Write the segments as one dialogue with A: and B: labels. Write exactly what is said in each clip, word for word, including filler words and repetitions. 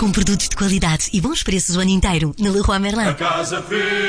A: com produtos de qualidade e bons preços o ano inteiro na Leroy Merlin.
B: A casa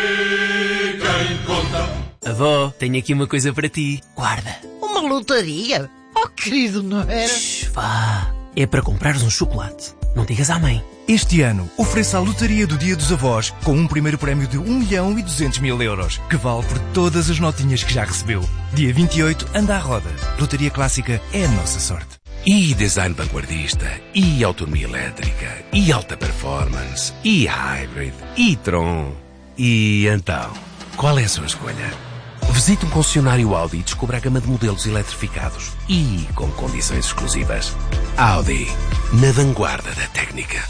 B: fica em conta.
C: Avó, tenho aqui uma coisa para ti. Guarda.
D: Uma lotaria? Oh, querido, não era?
C: Shhh, vá. É para comprares um chocolate. Não digas à mãe.
E: Este ano, ofereça a lotaria do Dia dos Avós com um primeiro prémio de um milhão e duzentos mil euros, que vale por todas as notinhas que já recebeu. Dia vinte e oito, anda à roda. Lotaria Clássica é a nossa sorte.
F: E design vanguardista, e autonomia elétrica, e alta performance, e hybrid, e Tron. E então, qual é a sua escolha? Visite um concessionário Audi e descubra a gama de modelos eletrificados e com condições exclusivas. Audi, na vanguarda da técnica.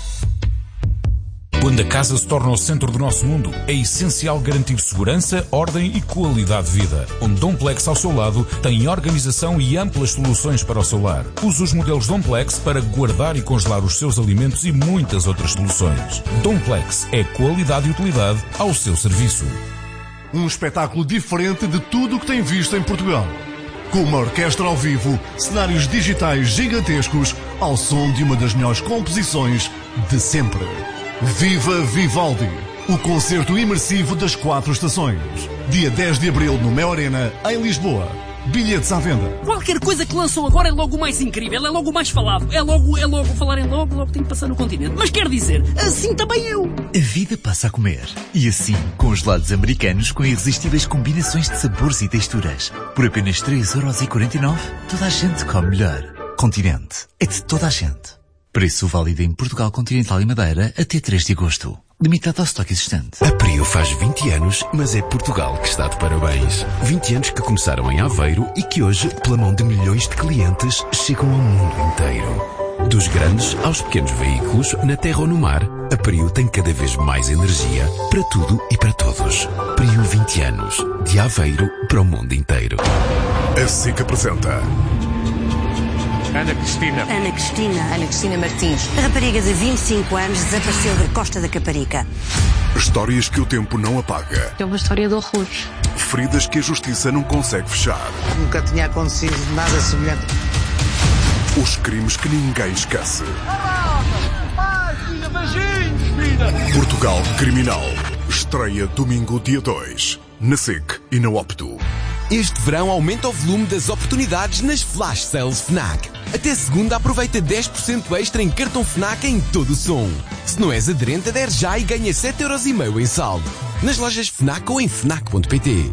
G: Quando a casa se torna o centro do nosso mundo, é essencial garantir segurança, ordem e qualidade de vida. Um Domplex ao seu lado tem organização e amplas soluções para o seu lar. Use os modelos Domplex para guardar e congelar os seus alimentos e muitas outras soluções. Domplex é qualidade e utilidade ao seu serviço.
H: Um espetáculo diferente de tudo o que tem visto em Portugal. Com uma orquestra ao vivo, cenários digitais gigantescos, ao som de uma das melhores composições de sempre. Viva Vivaldi, o concerto imersivo das quatro estações. Dia dez de abril no Mel Arena, em Lisboa. Bilhetes à venda.
I: Qualquer coisa que lançam agora é logo o mais incrível, é logo o mais falado, é logo, é logo falar em logo, logo tem que passar no continente. Mas quer dizer, assim também eu.
J: A vida passa a comer. E assim, congelados americanos com irresistíveis combinações de sabores e texturas. Por apenas três euros e quarenta e nove, toda a gente come melhor. Continente. É de toda a gente. Preço válido em Portugal Continental e Madeira até três de agosto. Limitado ao estoque existente.
F: A Prio faz vinte anos, mas é Portugal que está de parabéns. vinte anos que começaram em Aveiro e que hoje, pela mão de milhões de clientes, chegam ao mundo inteiro. Dos grandes aos pequenos veículos, na terra ou no mar, a Prio tem cada vez mais energia para tudo e para todos. Prio vinte anos, de Aveiro para o mundo inteiro.
H: A SIC apresenta
K: Ana Cristina.
L: Ana Cristina.
M: Ana Cristina Martins.
L: A rapariga de vinte e cinco anos desapareceu da Costa da Caparica.
H: Histórias que o tempo não apaga.
M: É uma história de horror.
H: Feridas que a justiça não consegue fechar.
D: Nunca tinha acontecido nada semelhante.
H: Os crimes que ninguém esquece. Portugal Criminal. Estreia domingo dia dois. Na SIC e na Opto.
N: Este verão aumenta o volume das oportunidades nas Flash Sales FNAC. Até segunda aproveita dez por cento extra em cartão FNAC em todo o som. Se não és aderente, adere já e ganha sete euros e meio em saldo. Nas lojas FNAC ou em fnac ponto pt.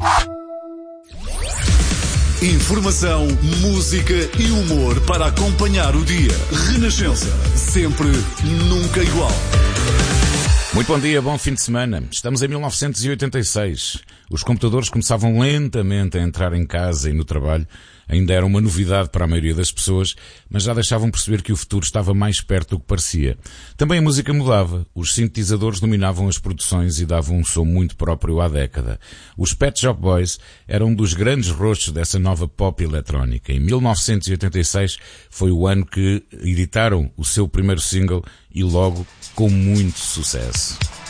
H: Informação, música e humor para acompanhar o dia. Renascença. Sempre, nunca igual.
G: Muito bom dia, bom fim de semana. Estamos em mil novecentos e oitenta e seis. Os computadores começavam lentamente a entrar em casa e no trabalho. Ainda era uma novidade para a maioria das pessoas, mas já deixavam perceber que o futuro estava mais perto do que parecia. Também a música mudava. Os sintetizadores dominavam as produções e davam um som muito próprio à década. Os Pet Shop Boys eram um dos grandes rostos dessa nova pop eletrónica. Em mil novecentos e oitenta e seis foi o ano que editaram o seu primeiro single e logo com muito sucesso.